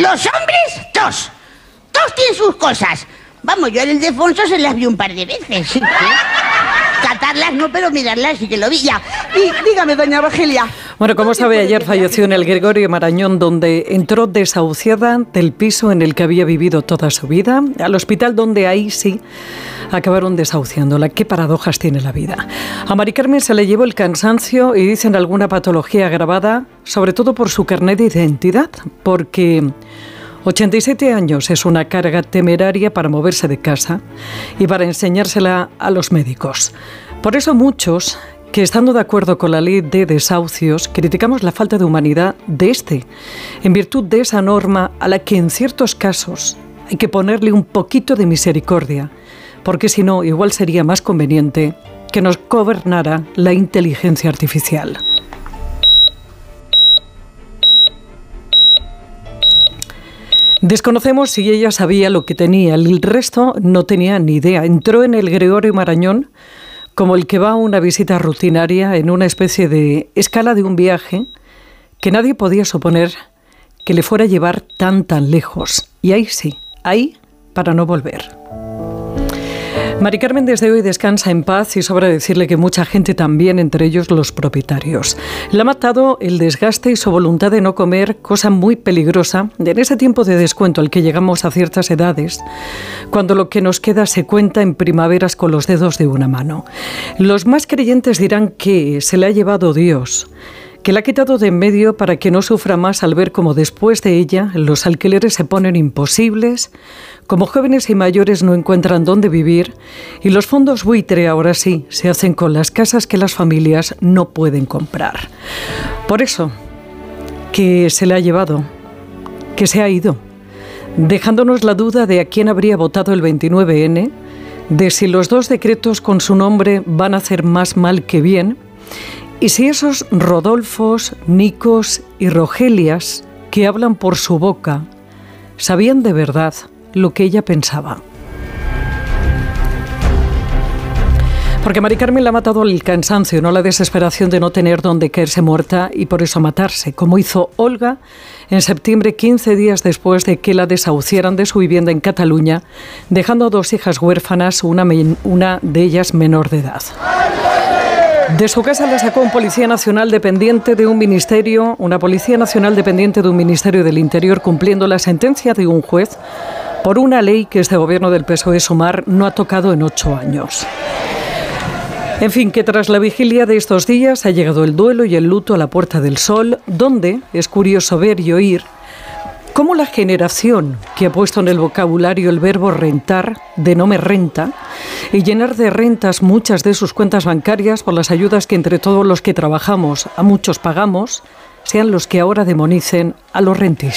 Los hombres, todos tienen sus cosas. Vamos, yo al Ildefonso se las vi un par de veces. ¿Sí? Catarlas no, pero mirarlas sí que lo vi ya. Dígame, doña Rogelia. Bueno, como sabe, ayer falleció en el Gregorio Marañón, donde entró desahuciada del piso en el que había vivido toda su vida, al hospital donde ahí sí acabaron desahuciándola. Qué paradojas tiene la vida. A Mari Carmen se le llevó el cansancio y dicen alguna patología agravada, sobre todo por su carnet de identidad, porque 87 años es una carga temeraria para moverse de casa y para enseñársela a los médicos. Por eso muchos, que estando de acuerdo con la ley de desahucios, criticamos la falta de humanidad de en virtud de esa norma a la que en ciertos casos hay que ponerle un poquito de misericordia, porque si no, igual sería más conveniente que nos gobernara la inteligencia artificial. Desconocemos si ella sabía lo que tenía, el resto no tenía ni idea. Entró en el Gregorio Marañón como el que va a una visita rutinaria en una especie de escala de un viaje que nadie podía suponer que le fuera a llevar tan lejos. Y ahí sí, ahí para no volver. Mari Carmen desde hoy descansa en paz y sobra decirle que mucha gente también, entre ellos los propietarios. Le ha matado el desgaste y su voluntad de no comer, cosa muy peligrosa en ese tiempo de descuento al que llegamos a ciertas edades, cuando lo que nos queda se cuenta en primaveras con los dedos de una mano. Los más creyentes dirán que se le ha llevado Dios, que la ha quitado de en medio para que no sufra más al ver cómo después de ella los alquileres se ponen imposibles, como jóvenes y mayores no encuentran dónde vivir y los fondos buitre ahora sí se hacen con las casas que las familias no pueden comprar. Por eso, que se le ha llevado, que se ha ido, dejándonos la duda de a quién habría votado el 29N, de si los dos decretos con su nombre van a hacer más mal que bien, y si esos Rodolfos, Nicos y Rogelias que hablan por su boca sabían de verdad lo que ella pensaba. Porque Mari Carmen le ha matado el cansancio, no la desesperación de no tener dónde caerse muerta y por eso matarse, como hizo Olga en septiembre, 15 días después de que la desahuciaran de su vivienda en Cataluña, dejando a 2 hijas huérfanas, una de ellas menor de edad. De su casa la sacó un policía nacional dependiente de un ministerio, una policía nacional dependiente de un ministerio del Interior, cumpliendo la sentencia de un juez por una ley que este gobierno del PSOE-Sumar no ha tocado en 8 años. En fin, que tras la vigilia de estos días ha llegado el duelo y el luto a la Puerta del Sol, donde es curioso ver y oír cómo la generación que ha puesto en el vocabulario el verbo rentar, de no me renta, y llenar de rentas muchas de sus cuentas bancarias por las ayudas que entre todos los que trabajamos a muchos pagamos, sean los que ahora demonicen a los rentistas.